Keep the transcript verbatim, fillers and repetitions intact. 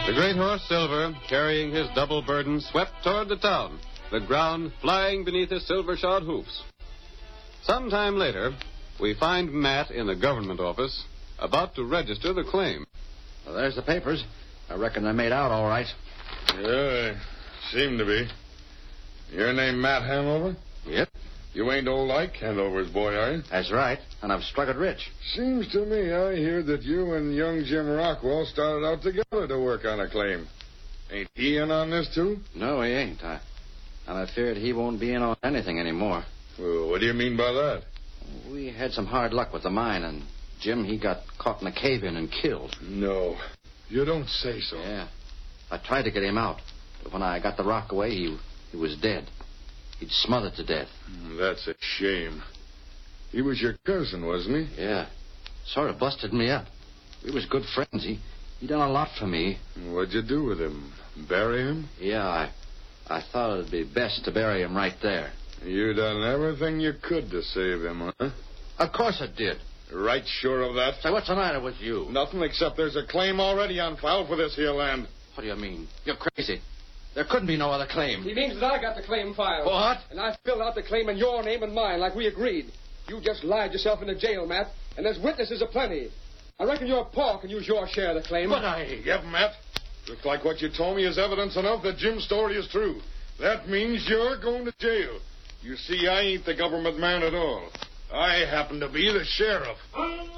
The great horse Silver, carrying his double burden, swept toward the town, the ground flying beneath his silver-shod hoofs. Some time later, we find Matt in the government office, about to register the claim. Well, there's the papers. I reckon they're made out all right. Yeah, they seem to be. Your name Matt Hanover? Yep. You ain't old Ike Hanover's boy, are you? That's right. And I've struck it rich. Seems to me I hear that you and young Jim Rockwell started out together to work on a claim. Ain't he in on this, too? No, he ain't. I, and I feared he won't be in on anything anymore. Well, what do you mean by that? We had some hard luck with the mine, and Jim, he got caught in a cave-in and killed. No. You don't say so. Yeah. I tried to get him out, but when I got the rock away, he, he was dead. He'd smothered to death. That's a shame. He was your cousin, wasn't he? Yeah. Sort of busted me up. We was good friends. He he done a lot for me. What'd you do with him? Bury him? Yeah, I, I thought it'd be best to bury him right there. You done everything you could to save him, huh? Of course I did. Right sure of that? Say, what's the matter with you? Nothing except there's a claim already on file for this here land. What do you mean? You're crazy. There couldn't be no other claim. He means that I got the claim filed. What? And I filled out the claim in your name and mine like we agreed. You just lied yourself into jail, Matt, and there's witnesses aplenty. I reckon your pa can use your share of the claim. But I... Yep, Matt. Looks like what you told me is evidence enough that Jim's story is true. That means you're going to jail. You see, I ain't the government man at all. I happen to be the sheriff.